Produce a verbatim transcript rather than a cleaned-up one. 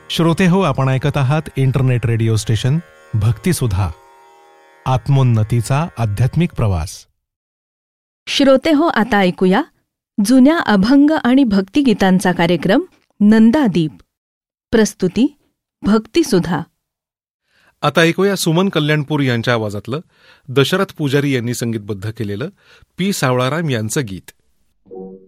श्रोते हो, आपण ऐकत आहात इंटरनेट रेडिओ स्टेशन भक्तिसुधा, आत्मोन्नतीचा आध्यात्मिक प्रवास. श्रोते हो, आता ऐकूया जुन्या अभंग आणि भक्तिगीतांचा कार्यक्रम नंदादीप. प्रस्तुती भक्तिसुधा. आता ऐकूया सुमन कल्याणपूर यांच्या आवाजातलं दशरथ पुजारी यांनी संगीतबद्ध केलेलं पी सावळाराम यांचं गीत.